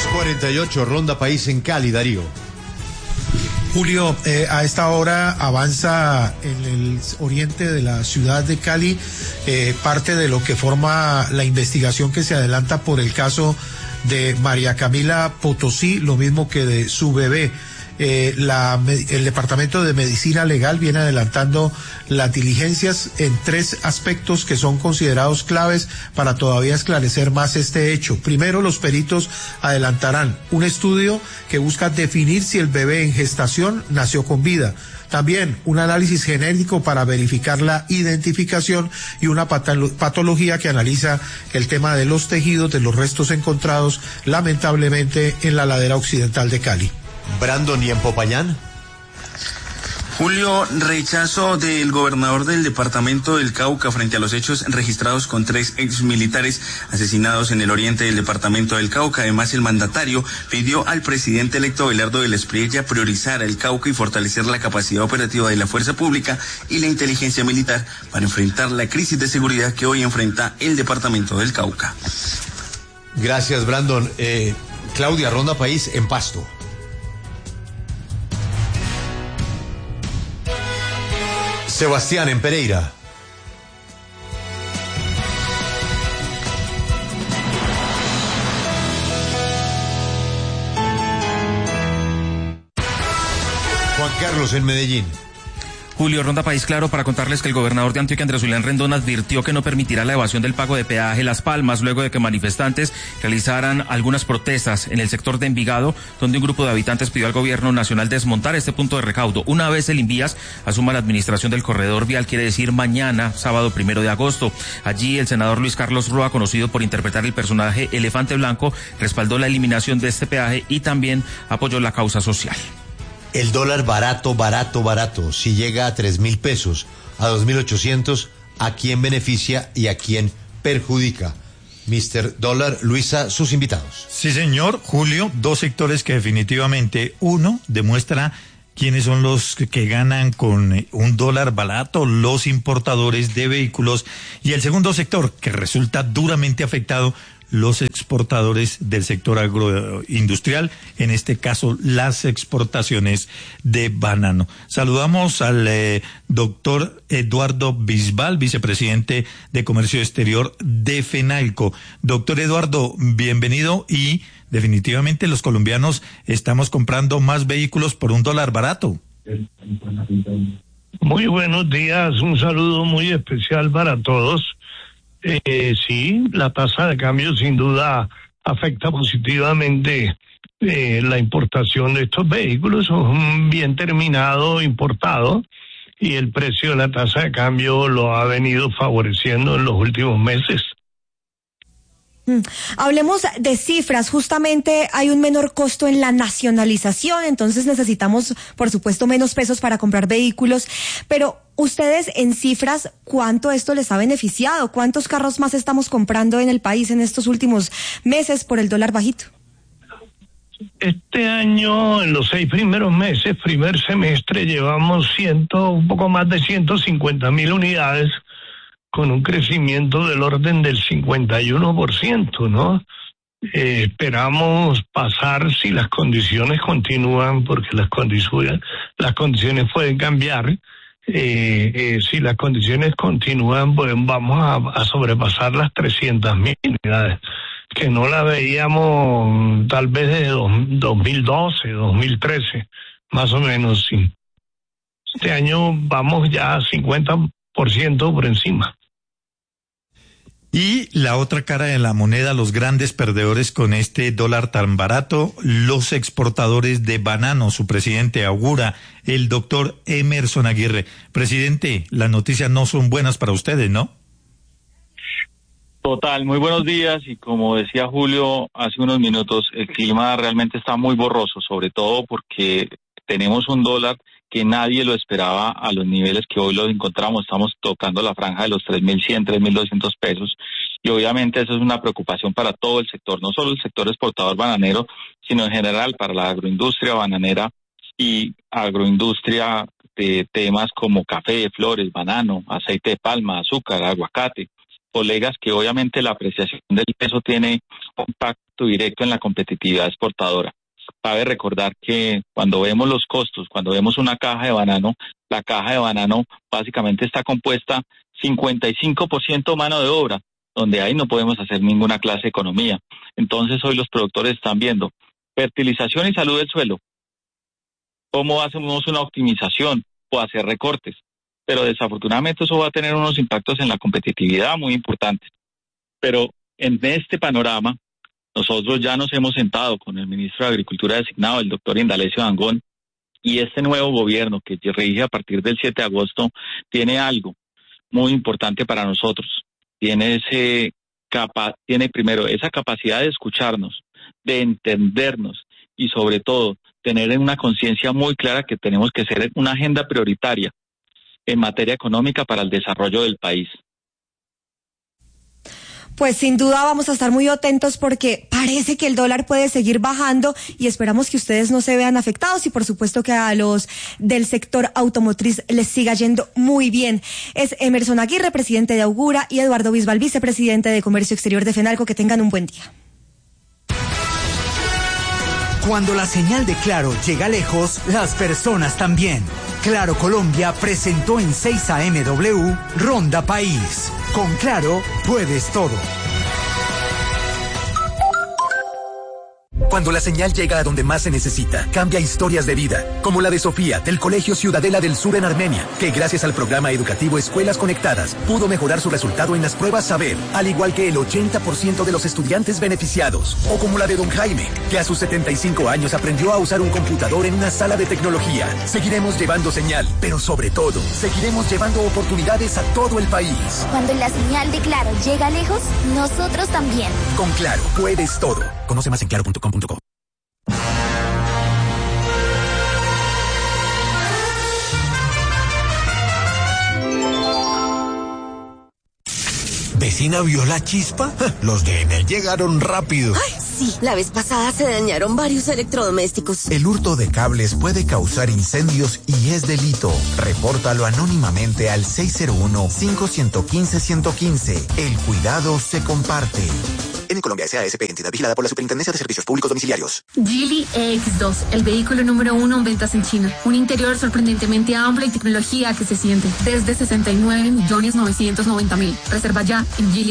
10:48, Ronda País en Cali, Darío. Julio, a esta hora avanza en el oriente de la ciudad de Cali parte de lo que forma la investigación que se adelanta por el caso de María Camila Potosí, lo mismo que de su bebé. El Departamento de Medicina Legal viene adelantando las diligencias en 3 aspectos que son considerados claves para todavía esclarecer más este hecho. Primero, los peritos adelantarán un estudio que busca definir si el bebé en gestación nació con vida. También un análisis genético para verificar la identificación y una patología que analiza el tema de los tejidos de los restos encontrados lamentablemente en la ladera occidental de Cali. Brandon, ¿y en Popayán? Julio, rechazo del gobernador del departamento del Cauca frente a los hechos registrados con 3 exmilitares asesinados en el oriente del departamento del Cauca. Además, el mandatario pidió al presidente electo Abelardo del Espriella priorizar el Cauca y fortalecer la capacidad operativa de la fuerza pública y la inteligencia militar para enfrentar la crisis de seguridad que hoy enfrenta el departamento del Cauca. Gracias, Brandon. Claudia, Ronda País en Pasto. Sebastián, en Pereira. Juan Carlos, en Medellín. Julio, Ronda País Claro, para contarles que el gobernador de Antioquia, Andrés Julián Rendón, advirtió que no permitirá la evasión del pago de peaje Las Palmas, luego de que manifestantes realizaran algunas protestas en el sector de Envigado, donde un grupo de habitantes pidió al gobierno nacional desmontar este punto de recaudo. Una vez el Invías asuma la administración del corredor vial, quiere decir mañana, sábado 1 de agosto. Allí el senador Luis Carlos Roa, conocido por interpretar el personaje Elefante Blanco, respaldó la eliminación de este peaje y también apoyó la causa social. El dólar barato. Si llega a 3.000 pesos, a 2.800, ¿a quién beneficia y a quién perjudica? Mr. Dólar, Luisa, sus invitados. Sí, señor. Julio, 2 sectores que definitivamente, uno, demuestra quiénes son los que ganan con un dólar barato, los importadores de vehículos, y el segundo sector, que resulta duramente afectado, los exportadores del sector agroindustrial, en este caso las exportaciones de banano. Saludamos al doctor Eduardo Bisbal, vicepresidente de Comercio Exterior de FENALCO. Doctor Eduardo, bienvenido, y definitivamente los colombianos estamos comprando más vehículos por un dólar barato. Muy buenos días, un saludo muy especial para todos. Sí, la tasa de cambio sin duda afecta positivamente la importación de estos vehículos. Un bien terminado importado, y el precio de la tasa de cambio lo ha venido favoreciendo en los últimos meses. Hablemos de cifras. Justamente hay un menor costo en la nacionalización, entonces necesitamos, por supuesto, menos pesos para comprar vehículos, pero ustedes en cifras, ¿cuánto esto les ha beneficiado? ¿Cuántos carros más estamos comprando en el país en estos últimos meses por el dólar bajito? Este año, en los 6 primeros meses, primer semestre, llevamos un poco más de 150,000 unidades, con un crecimiento del orden del 51%, ¿no? Esperamos pasar, si las condiciones continúan, porque las condiciones pueden cambiar. Si las condiciones continúan, pues vamos a sobrepasar las 300,000 unidades, que no la veíamos tal vez desde 2012, 2013, más o menos, sí. Este año vamos ya a 50% por encima. Y la otra cara de la moneda, los grandes perdedores con este dólar tan barato, los exportadores de banano. Su presidente augura, el doctor Emerson Aguirre. Presidente, las noticias no son buenas para ustedes, ¿no? Total, muy buenos días, y como decía Julio hace unos minutos, el clima realmente está muy borroso, sobre todo porque tenemos un dólar que nadie lo esperaba a los niveles que hoy los encontramos. Estamos tocando la franja de los 3.100, 3.200 pesos, y obviamente eso es una preocupación para todo el sector, no solo el sector exportador bananero, sino en general para la agroindustria bananera y agroindustria de temas como café, flores, banano, aceite de palma, azúcar, aguacate. colegas que obviamente la apreciación del peso tiene un impacto directo en la competitividad exportadora. Cabe recordar que cuando vemos los costos, cuando vemos una caja de banano, la caja de banano básicamente está compuesta 55% mano de obra, donde ahí no podemos hacer ninguna clase de economía. Entonces hoy los productores están viendo fertilización y salud del suelo, cómo hacemos una optimización o hacer recortes, pero desafortunadamente eso va a tener unos impactos en la competitividad muy importantes. Pero en este panorama, nosotros ya nos hemos sentado con el ministro de Agricultura designado, el doctor Indalecio Dangond, y este nuevo gobierno que rige a partir del 7 de agosto tiene algo muy importante para nosotros. Tiene primero esa capacidad de escucharnos, de entendernos y sobre todo tener una conciencia muy clara que tenemos que ser una agenda prioritaria en materia económica para el desarrollo del país. Pues sin duda vamos a estar muy atentos porque parece que el dólar puede seguir bajando y esperamos que ustedes no se vean afectados y por supuesto que a los del sector automotriz les siga yendo muy bien. Es Emerson Aguirre, presidente de Augura, y Eduardo Bisbal, vicepresidente de Comercio Exterior de FENALCO. Que tengan un buen día. Cuando la señal de Claro llega lejos, las personas también. Claro Colombia presentó en 6 AM Ronda País. Con Claro, puedes todo. Cuando la señal llega a donde más se necesita, cambia historias de vida, como la de Sofía, del Colegio Ciudadela del Sur en Armenia, que gracias al programa educativo Escuelas Conectadas, pudo mejorar su resultado en las pruebas Saber, al igual que el 80% de los estudiantes beneficiados. O como la de don Jaime, que a sus 75 años aprendió a usar un computador en una sala de tecnología. Seguiremos llevando señal, pero sobre todo, seguiremos llevando oportunidades a todo el país. Cuando la señal de Claro llega lejos, nosotros también. Con Claro, puedes todo. Conoce más en claro.com.co. ¿Vecina vio la chispa? Los de Enel llegaron rápido. ¡Ay, sí! La vez pasada se dañaron varios electrodomésticos. El hurto de cables puede causar incendios y es delito. Repórtalo anónimamente al 601-515-115. El cuidado se comparte. En Colombia S.A.S.P. entidad vigilada por la Superintendencia de Servicios Públicos Domiciliarios. Geely EX2, el vehículo número 1 en ventas en China. Un interior sorprendentemente amplio y tecnología que se siente. Desde 69.990.000. Reserva ya en Geely.